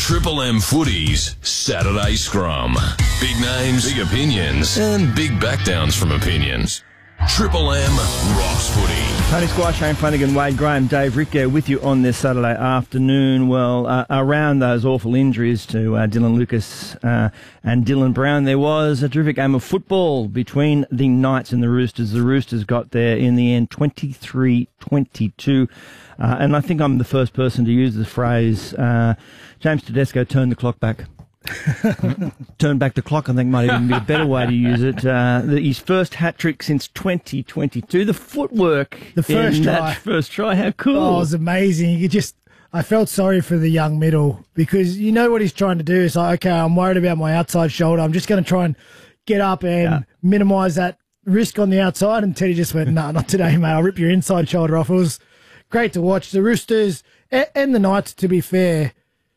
Triple M Footy's Saturday Scrum. Big names, big opinions, and big backdowns from opinions. Triple M rocks footy. Tony Squire, Shane Flanagan, Wade Graham, Dave Ricker with you on this Saturday afternoon. Well, around those awful injuries to Dylan Lucas and Dylan Brown, there was a terrific game of football between the Knights and the Roosters. The Roosters got there in the end 23-22. And I think I'm the first person to use the phrase, James Tedesco turned the clock back. Turn back the clock, I think, might even be a better way to use it. His first hat-trick since 2022. The footwork in that first try, how cool. Oh, it was amazing. I felt sorry for the young middle because you know what he's trying to do. It's like, okay, I'm worried about my outside shoulder. I'm just going to try and get up and minimise that risk on the outside. And Teddy just went, no, not today, mate. I'll rip your inside shoulder off. It was great to watch. The Roosters and the Knights, to be fair,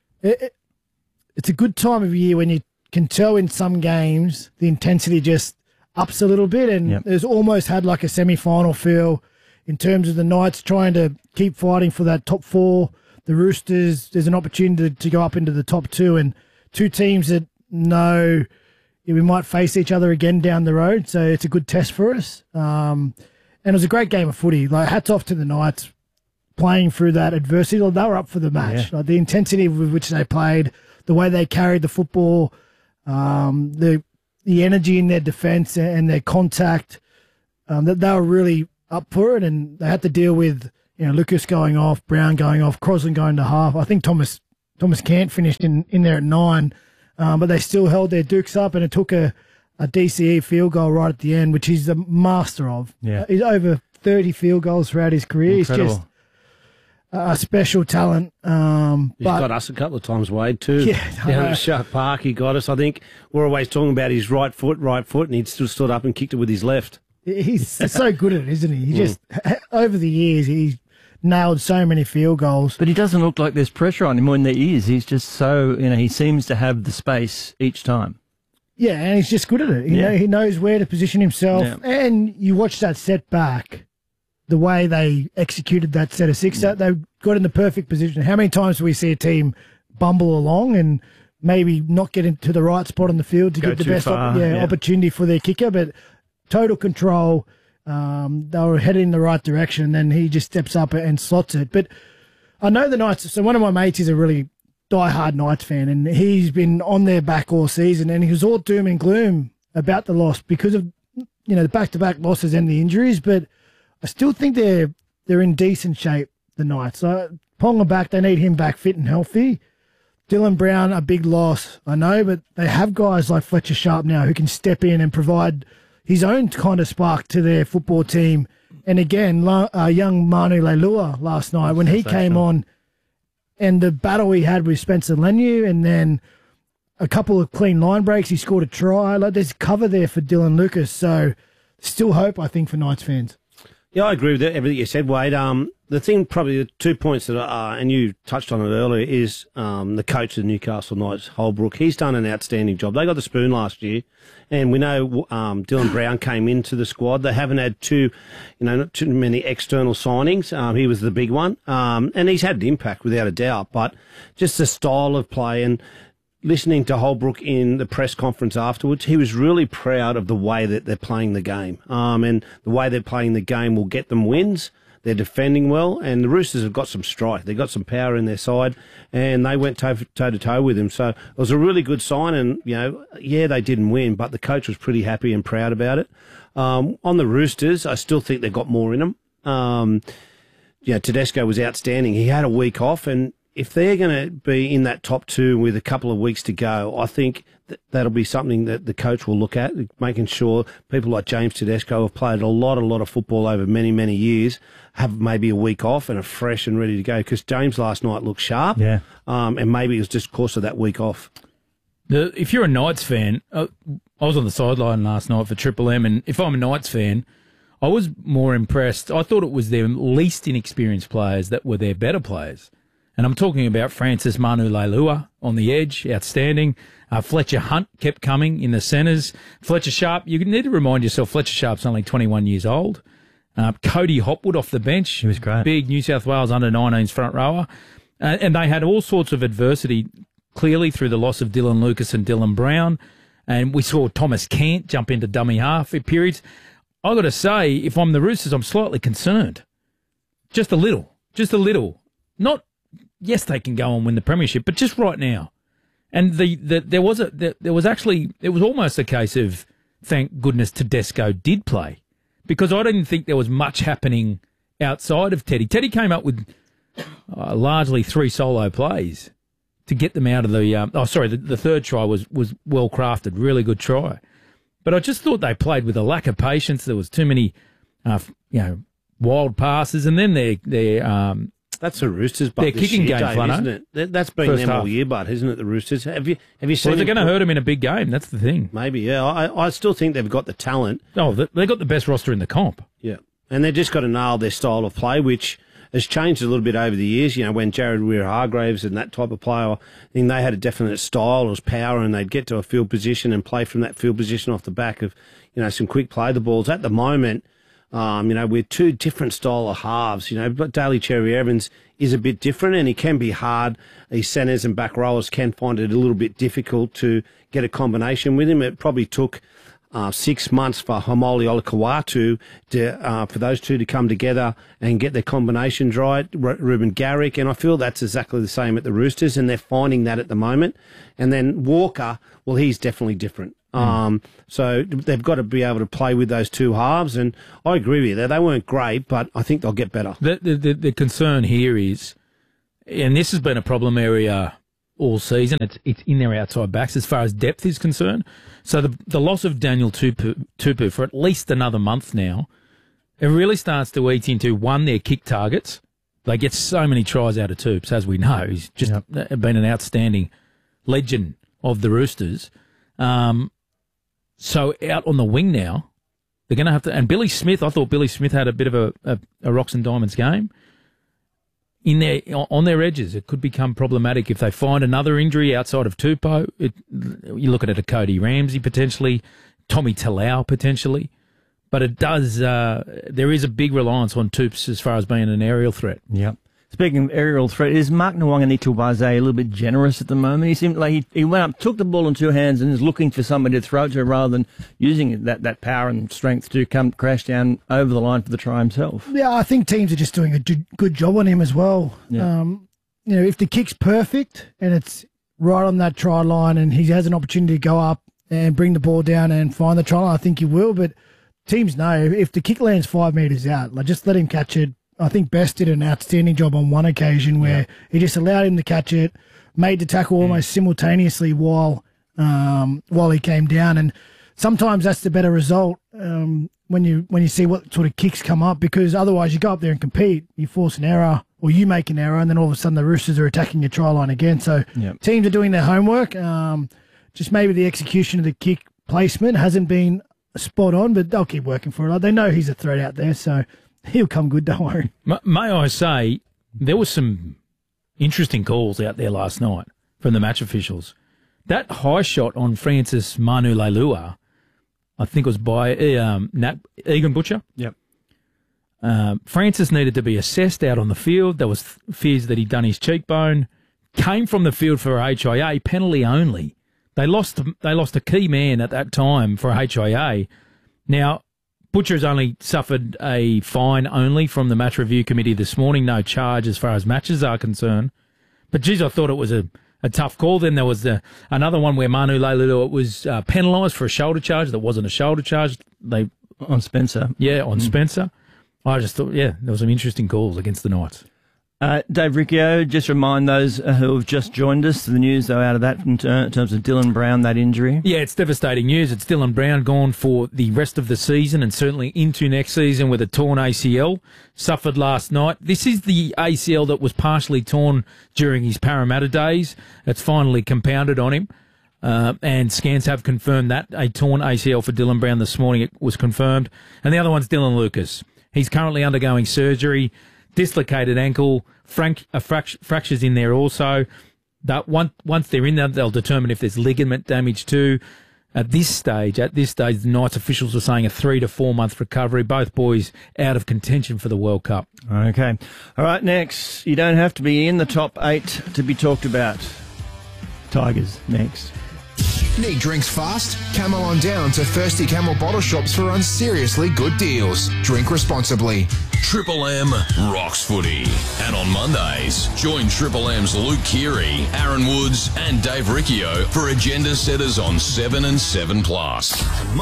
it's a good time of year when you can tell in some games the intensity just ups a little bit, and there's almost had like a semi-final feel in terms of the Knights trying to keep fighting for that top four. The Roosters, there's an opportunity to go up into the top two, and two teams that know we might face each other again down the road, so it's a good test for us. And it was a great game of footy. Like, hats off to the Knights playing through that adversity. They were up for the match. Like, the intensity with which they played, the way they carried the football, the energy in their defence and their contact, that they were really up for it, and they had to deal with Lucas going off, Brown going off, Crosland going to half. I think Thomas Cant finished in there at 9, but they still held their dukes up, and it took a DCE field goal right at the end, which he's a master of. He's over 30 field goals throughout his career. Incredible. He's just a special talent. He's got us a couple of times, Wade, too. Down at Shark Park, he got us. I think we're always talking about his right foot, and he still stood up and kicked it with his left. He's so good at it, isn't he? He just, over the years, he's nailed so many field goals. But he doesn't look like there's pressure on him when there is. He's just so, he seems to have the space each time. Yeah, and he's just good at it. He knows where to position himself. Yeah. And you watch that setback, the way they executed that set of six, they got in the perfect position. How many times do we see a team bumble along and maybe not get into the right spot on the field to get the best opportunity for their kicker? But total control, they were headed in the right direction, and then he just steps up and slots it. But I know the Knights, so one of my mates is a really die-hard Knights fan, and he's been on their back all season, and he was all doom and gloom about the loss because of the back-to-back losses and the injuries, but I still think they're in decent shape, the Knights. Ponga back, they need him back fit and healthy. Dylan Brown, a big loss, I know, but they have guys like Fletcher Sharp now who can step in and provide his own kind of spark to their football team. And again, young Manu Leilua last night, when he came on, and the battle he had with Spencer Leniu, and then a couple of clean line breaks, he scored a try. Like, there's cover there for Dylan Lucas, so still hope, I think, for Knights fans. Yeah, I agree with everything you said, Wade. The thing, probably the 2 points that and you touched on it earlier, is the coach of the Newcastle Knights, Holbrook. He's done an outstanding job. They got the spoon last year, and we know Dylan Brown came into the squad. They haven't had not too many external signings. He was the big one, and he's had an impact without a doubt. But just the style of play and listening to Holbrook in the press conference afterwards, he was really proud of the way that they're playing the game. And the way they're playing the game will get them wins. They're defending well, and the Roosters have got some strike. They've got some power in their side, and they went toe-to-toe with him. So it was a really good sign, and, they didn't win, but the coach was pretty happy and proud about it. On the Roosters, I still think they've got more in them. Tedesco was outstanding. He had a week off, and if they're going to be in that top two with a couple of weeks to go, I think that'll be something that the coach will look at, making sure people like James Tedesco have played a lot of football over many, many years, have maybe a week off and are fresh and ready to go. Because James last night looked sharp, and maybe it was just because of that week off. If you're a Knights fan, I was on the sideline last night for Triple M, and if I'm a Knights fan, I was more impressed. I thought it was their least inexperienced players that were their better players. And I'm talking about Francis Manu Leilua on the edge, outstanding. Fletcher Hunt kept coming in the centres. Fletcher Sharp, you need to remind yourself, Fletcher Sharp's only 21 years old. Cody Hopwood off the bench. He was great. Big New South Wales under-19s front rower. And they had all sorts of adversity clearly through the loss of Dylan Lucas and Dylan Brown. And we saw Thomas Cant jump into dummy half at periods. I've got to say, if I'm the Roosters, I'm slightly concerned. Just a little. Not, yes, they can go and win the premiership, but just right now. And it was almost a case of, thank goodness Tedesco did play, because I didn't think there was much happening outside of Teddy. Teddy came up with largely 3 solo plays to get them out of the third try was well crafted, really good try. But I just thought they played with a lack of patience. There was too many, wild passes, and then that's the Roosters, but their kicking game, Dave, isn't it? That's been them all year, but isn't it? The Roosters. Have you seen? Well, they're going to hurt them in a big game. That's the thing. Maybe, yeah. I still think they've got the talent. Oh, they got the best roster in the comp. Yeah, and they've just got to nail their style of play, which has changed a little bit over the years. You know, when Jared Weir-Hargraves and that type of player, I think they had a definite style, it was power, and they'd get to a field position and play from that field position off the back of, some quick play the balls. At the moment, we're 2 different style of halves. But Daly Cherry Evans is a bit different, and he can be hard. These centres and back rowers can find it a little bit difficult to get a combination with him. It probably took 6 months for Haumole Olakau'atu for those two to come together and get their combinations right. Ruben Garrick, and I feel that's exactly the same at the Roosters, and they're finding that at the moment. And then Walker, well, he's definitely different. So they've got to be able to play with those 2 halves, and I agree with you. They weren't great, but I think they'll get better. The concern here is, and this has been a problem area all season, it's in their outside backs as far as depth is concerned. So the loss of Daniel Tupu for at least another month now, it really starts to eat into, one, their kick targets. They get so many tries out of Tupes, as we know. He's just been an outstanding legend of the Roosters. So out on the wing now, they're going to have to... And Billy Smith, I thought Billy Smith had a bit of a Rocks and Diamonds game. On their edges, it could become problematic if they find another injury outside of Tupou. You look at it, a Cody Ramsey potentially, Tommy Talau potentially, but it does. There is a big reliance on Tupes as far as being an aerial threat. Yep. Speaking of aerial threat, is Mark Nwanga-Nituwaze a little bit generous at the moment? He seemed like he went up, took the ball in 2 hands, and is looking for somebody to throw it to rather than using that power and strength to come crash down over the line for the try himself. Yeah, I think teams are just doing a good job on him as well. Yeah. If the kick's perfect and it's right on that try line and he has an opportunity to go up and bring the ball down and find the try line, I think he will. But teams know if the kick lands 5 metres out, just let him catch it. I think Best did an outstanding job on one occasion where he just allowed him to catch it, made the tackle almost simultaneously while he came down. And sometimes that's the better result when you see what sort of kicks come up, because otherwise you go up there and compete, you force an error or you make an error, and then all of a sudden the Roosters are attacking your try line again. So teams are doing their homework. Just maybe the execution of the kick placement hasn't been spot on, but they'll keep working for it. They know he's a threat out there, so he'll come good, don't worry. May I say, there were some interesting calls out there last night from the match officials. That high shot on Francis Manu Leilua, I think it was by Egan Butcher. Yep. Francis needed to be assessed out on the field. There was fears that he'd done his cheekbone. Came from the field for a HIA, penalty only. They lost a key man at that time for a HIA. Now, Butcher's only suffered a fine only from the match review committee this morning, no charge as far as matches are concerned. But, geez, I thought it was a tough call. Then there was another one where Manu Leilua was penalised for a shoulder charge that wasn't a shoulder charge. On Spencer. Yeah, on Spencer. I just thought, there was some interesting calls against the Knights. Dave Riccio, just remind those who have just joined us the news, though, out of that in terms of Dylan Brown, that injury. Yeah, it's devastating news. It's Dylan Brown gone for the rest of the season and certainly into next season with a torn ACL, suffered last night. This is the ACL that was partially torn during his Parramatta days. It's finally compounded on him. And scans have confirmed that a torn ACL for Dylan Brown this morning. It was confirmed. And the other one's Dylan Lucas. He's currently undergoing surgery. Dislocated ankle, fractures in there also. That once they're in there, they'll determine if there's ligament damage too. At this stage, the Knights officials are saying a 3 to 4 month recovery. Both boys out of contention for the World Cup. Okay. All right, next. You don't have to be in the top 8 to be talked about. Tigers next. Need drinks fast? Camel on down to Thirsty Camel bottle shops for seriously good deals. Drink responsibly. Triple M rocks footy. And on Mondays, join Triple M's Luke Keary, Aaron Woods and Dave Riccio for agenda setters on 7 and 7 Plus.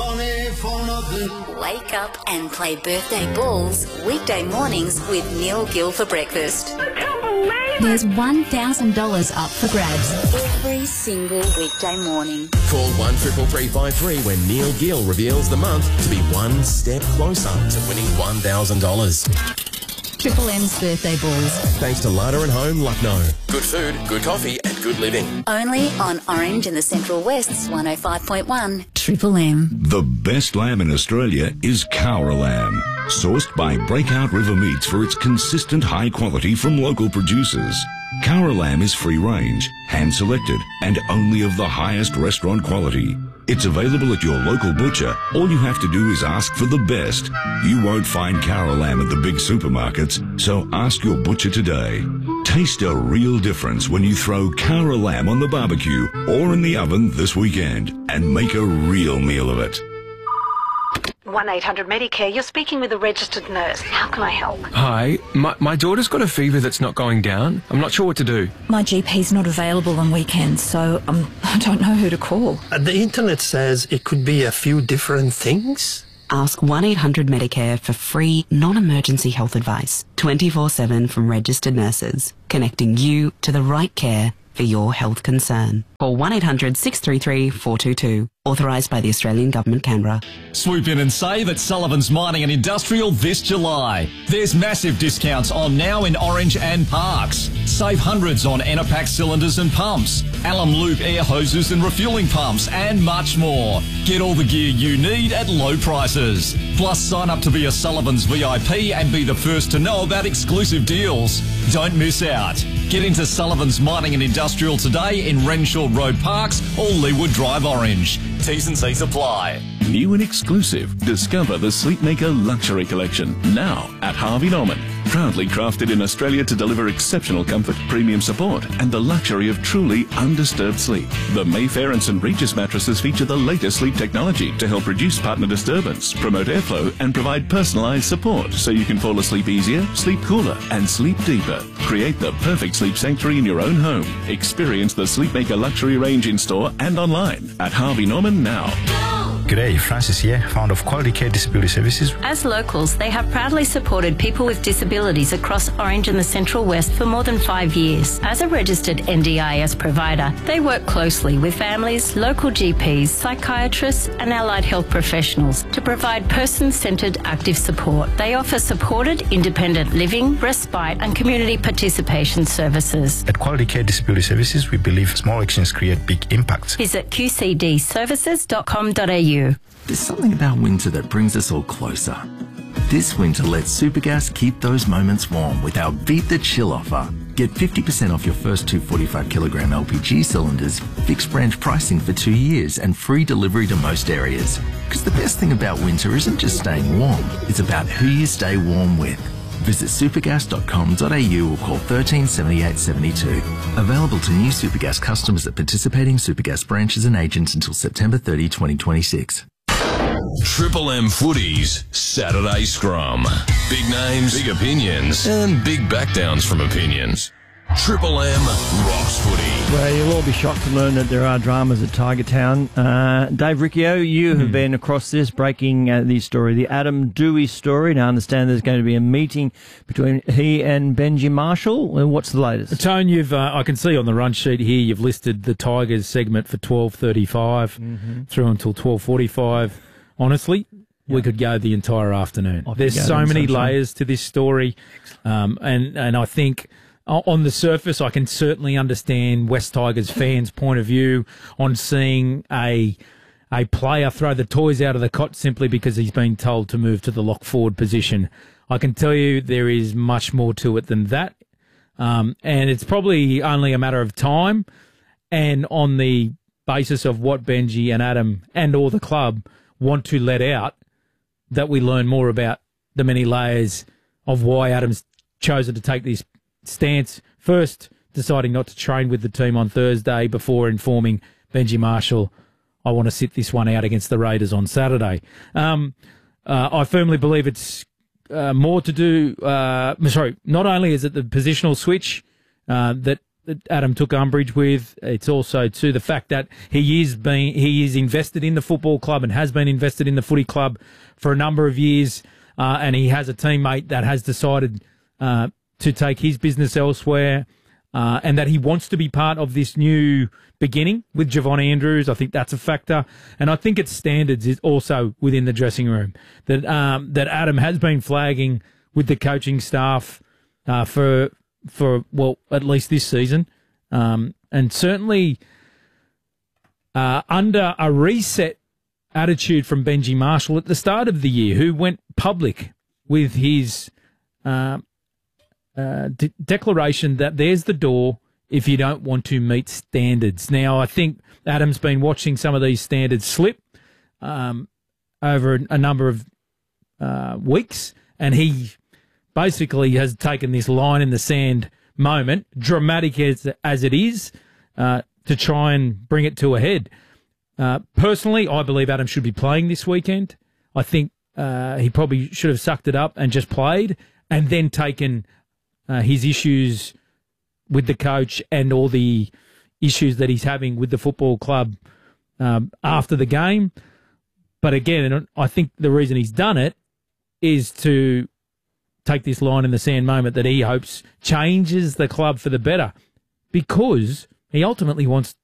Wake up and play birthday balls weekday mornings with Neil Gill for breakfast. There's $1,000 up for grabs every single weekday morning. Call 133353 when Neil Gill reveals the month to be one step closer to winning $1,000. Triple M's birthday balls. Thanks to Larder and Home, Lucknow. Good food, good coffee and good living. Only on Orange and the Central West's 105.1 Triple M. The best lamb in Australia is Cowra lamb, sourced by Breakout River Meats for its consistent high quality from local producers. Cowra lamb is free range, hand selected, and only of the highest restaurant quality. It's available at your local butcher. All you have to do is ask for the best. You won't find Cowra lamb at the big supermarkets, so ask your butcher today. Taste a real difference when you throw Cowra lamb on the barbecue or in the oven this weekend and make a real meal of it. 1-800-Medicare, you're speaking with a registered nurse. How can I help? Hi, my daughter's got a fever that's not going down. I'm not sure what to do. My GP's not available on weekends, so I don't know who to call. The internet says it could be a few different things. Ask 1-800-Medicare for free, non-emergency health advice, 24/7 from registered nurses, connecting you to the right care for your health concern. Call 1-800-633-422. Authorised by the Australian Government, Canberra. Swoop in and save at Sullivan's Mining and Industrial this July. There's massive discounts on now in Orange and Parks. Save hundreds on Enerpac cylinders and pumps, Alum Loop air hoses and refuelling pumps, and much more. Get all the gear you need at low prices. Plus, sign up to be a Sullivan's VIP and be the first to know about exclusive deals. Don't miss out. Get into Sullivan's Mining and Industrial today in Renshaw Road Parks or Leewood Drive Orange. T's and C's apply. New and exclusive. Discover the Sleepmaker Luxury Collection now at Harvey Norman. Proudly crafted in Australia to deliver exceptional comfort, premium support, and the luxury of truly undisturbed sleep. The Mayfair and St. Regis mattresses feature the latest sleep technology to help reduce partner disturbance, promote airflow, and provide personalized support so you can fall asleep easier, sleep cooler, and sleep deeper. Create the perfect sleep sanctuary in your own home. Experience the Sleepmaker Luxury range in store and online at Harvey Norman now. G'day, Francis here, founder of Quality Care Disability Services. As locals, they have proudly supported people with disabilities across Orange and the Central West for more than 5 years. As a registered NDIS provider, they work closely with families, local GPs, psychiatrists and allied health professionals to provide person-centred active support. They offer supported independent living, respite and community participation services. At Quality Care Disability Services, we believe small actions create big impacts. Visit qcdservices.com.au. There's something about winter that brings us all closer. This winter, let Supergas keep those moments warm with our Beat the Chill offer. Get 50% off your first 2 45kg LPG cylinders, fixed branch pricing for 2 years, and free delivery to most areas. Because the best thing about winter isn't just staying warm, it's about who you stay warm with. Visit supergas.com.au or call 13 78 72. Available to new Supergas customers at participating Supergas branches and agents until September 30, 2026. Triple M Footy's Saturday Scrum. Big names, big opinions, and big backdowns from opinions. Triple M rocks footy. Well, you'll all be shocked to learn that there are dramas at Tiger Town. Dave Riccio, you have been across this, breaking the story, the Adam Doueihi story. Now, I understand there's going to be a meeting between he and Benji Marshall. What's the latest? Tone, you've I can see on the run sheet here you've listed the Tigers segment for 12:35 through until 12:45. Honestly, we could go the entire afternoon. There's so many layers to this story, and I think on the surface I can certainly understand West Tigers fans' point of view on seeing a player throw the toys out of the cot simply because he's been told to move to the lock forward position. I can tell you there is much more to it than that, and it's probably only a matter of time, and on the basis of what Benji and Adam and all the club want to let out, that we learn more about the many layers of why Adam's chosen to take this stance. First, deciding not to train with the team on Thursday before informing Benji Marshall, I want to sit this one out against the Raiders on Saturday. I firmly believe it's more to do... not only is it the positional switch that Adam took umbrage with, it's also to the fact that he is invested in the football club and has been invested in the footy club for a number of years, and he has a teammate that has decided to take his business elsewhere, and that he wants to be part of this new beginning with Javon Andrews. I think that's a factor, and I think its standards is also within the dressing room that Adam has been flagging with the coaching staff for at least this season, and certainly under a reset attitude from Benji Marshall at the start of the year, who went public with his declaration that there's the door if you don't want to meet standards. Now, I think Adam's been watching some of these standards slip over a number of weeks, and he basically has taken this line in the sand moment, dramatic as it is, to try and bring it to a head. Personally, I believe Adam should be playing this weekend. I think he probably should have sucked it up and just played, and then taken his issues with the coach and all the issues that he's having with the football club after the game. But again, I think the reason he's done it is to take this line in the sand moment that he hopes changes the club for the better, because he ultimately wants